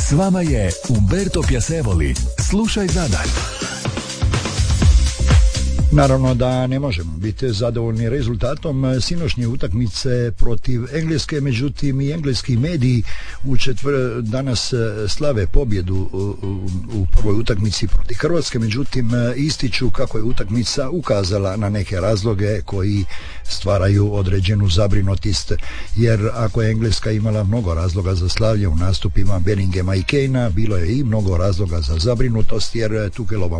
S vama je Umberto Piacevoli. Slušaj Zadar. Naravno da ne možemo biti zadovoljni rezultatom sinoćnje utakmice protiv Engleske, međutim i engleski mediji danas slave pobjedu u prvoj utakmici protiv Hrvatske, međutim ističu kako je utakmica ukazala na neke razloge koji stvaraju određenu zabrinutost, jer ako je Engleska imala mnogo razloga za slavlje u nastupima Bellinghama i Kanea, bilo je i mnogo razloga za zabrinutost, jer Tuchelova